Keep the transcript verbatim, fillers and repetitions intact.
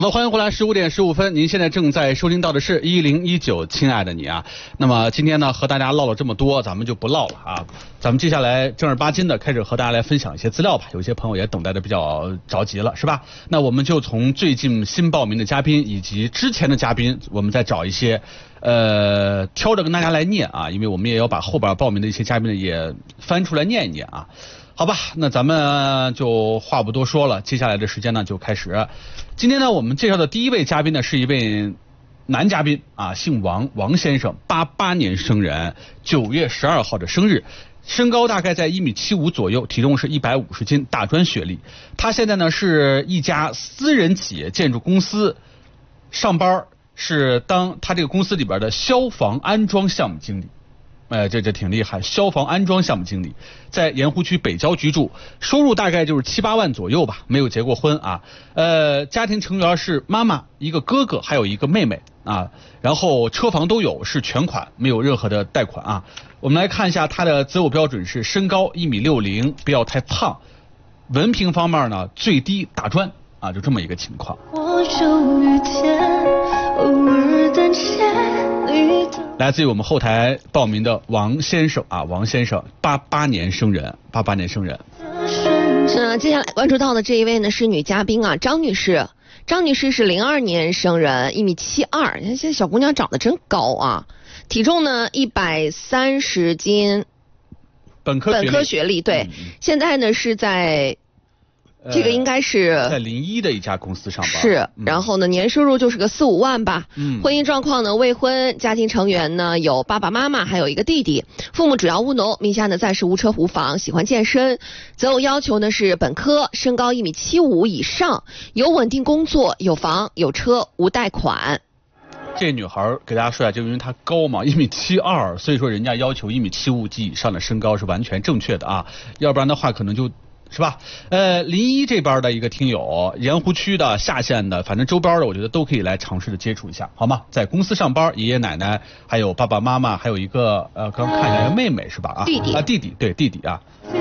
那么欢迎回来，十五点十五分，您现在正在收听到的是一零一九，亲爱的你啊。那么今天呢，和大家唠了这么多，咱们就不唠了啊。咱们接下来正儿八经的开始和大家来分享一些资料吧。有些朋友也等待的比较着急了，是吧？那我们就从最近新报名的嘉宾以及之前的嘉宾，我们再找一些呃挑着跟大家来念啊，因为我们也要把后边报名的一些嘉宾呢也翻出来念一念啊。好吧，那咱们就话不多说了，接下来的时间呢就开始。今天呢，我们介绍的第一位嘉宾呢是一位男嘉宾啊，姓王，王先生，八八年生人，九月十二号的生日，身高大概在一米七五左右，体重是一百五十斤，大专学历。他现在呢是一家私人企业建筑公司上班，是当他这个公司里边的消防安装项目经理。呃，这这挺厉害，消防安装项目经理，在盐湖区北郊居住，收入大概就是七八万左右吧，没有结过婚啊。呃，家庭成员是妈妈、一个哥哥，还有一个妹妹啊。然后车房都有，是全款，没有任何的贷款啊。我们来看一下他的择偶标准是身高一米六零，不要太胖。文凭方面呢，最低大专啊，就这么一个情况。我有雨天，偶尔胆怯。来自于我们后台报名的王先生啊，王先生八八年生人，八八年生人。 那接下来关注到的这一位呢是女嘉宾啊，张女士。张女士是零二年生人，一米七二，现在小姑娘长得真高啊，体重呢一百三十斤， 本科本科学历，对，嗯、现在呢是在。这个应该是、 呃、在临沂的一家公司上班， 是，然后呢，年收入就是个四五万吧。嗯，婚姻状况呢，未婚，家庭成员呢有爸爸妈妈，还有一个弟弟，父母主要务农，名下呢暂时无车无房，喜欢健身，择偶要求呢是本科，身高一米七五以上，有稳定工作，有房有车，无贷款。 这女孩给大家说一下，就因为她高嘛，一米七二，所以说人家要求一米七五及以上的身高是完全正确的啊，要不然的话可能就。是吧？呃，临沂这边的一个听友，盐湖区的、下县的，反正周边的，我觉得都可以来尝试的接触一下，好吗？在公司上班，爷爷奶奶，还有爸爸妈妈，还有一个呃，刚刚看一下妹妹是吧？啊， 弟弟啊，弟弟，对弟弟啊。